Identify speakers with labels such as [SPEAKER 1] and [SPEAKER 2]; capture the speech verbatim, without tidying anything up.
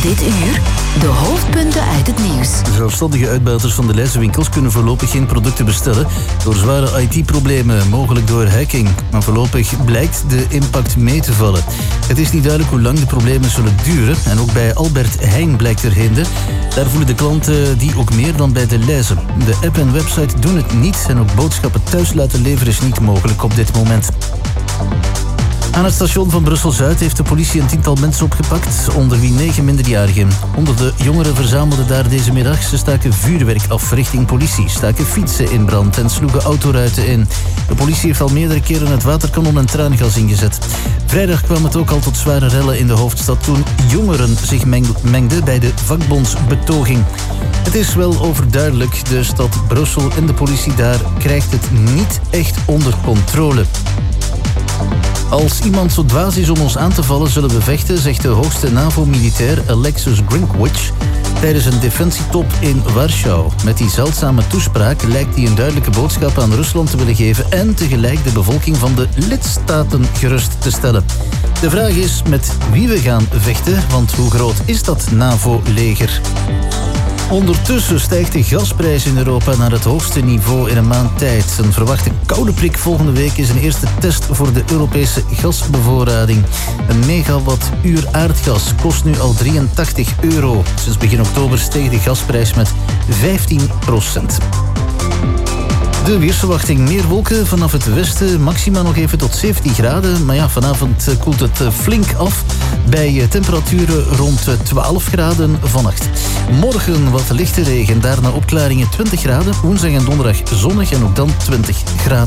[SPEAKER 1] Dit uur de hoofdpunten uit het nieuws.
[SPEAKER 2] Zelfstandige uitbaters van de lijzenwinkels kunnen voorlopig geen producten bestellen door zware I T-problemen, mogelijk door hacking. Maar voorlopig blijkt de impact mee te vallen. Het is niet duidelijk hoe lang de problemen zullen duren en ook bij Albert Heijn blijkt er hinder. Daar voelen de klanten die ook meer dan bij de lijzen. De app en website doen het niet en ook boodschappen thuis laten leveren is niet mogelijk op dit moment. Aan het station van Brussel-Zuid heeft de politie een tiental mensen opgepakt, onder wie negen minderjarigen. Honderden jongeren verzamelden daar deze middag. Ze staken vuurwerk af richting politie, staken fietsen in brand en sloegen autoruiten in. De politie heeft al meerdere keren het waterkanon en traangas ingezet. Vrijdag kwam het ook al tot zware rellen in de hoofdstad toen jongeren zich mengden bij de vakbondsbetoging. Het is wel overduidelijk, de stad Brussel en de politie daar krijgt het niet echt onder controle. Als iemand zo dwaas is om ons aan te vallen, zullen we vechten, zegt de hoogste NAVO-militair Alexis Grinkwitsch tijdens een defensietop in Warschau. Met die zeldzame toespraak lijkt hij een duidelijke boodschap aan Rusland te willen geven en tegelijk de bevolking van de lidstaten gerust te stellen. De vraag is met wie we gaan vechten, want hoe groot is dat NAVO-leger? Ondertussen stijgt de gasprijs in Europa naar het hoogste niveau in een maand tijd. Een verwachte koude prik volgende week is een eerste test voor de Europese gasbevoorrading. Een megawattuur aardgas kost nu al drieëntachtig euro. Sinds begin oktober steeg de gasprijs met vijftien procent. De weersverwachting: meer wolken vanaf het westen, maxima nog even tot zeventien graden. Maar ja, vanavond koelt het flink af bij temperaturen rond twaalf graden vannacht. Morgen wat lichte regen, daarna opklaringen twintig graden. Woensdag en donderdag zonnig en ook dan twintig graden.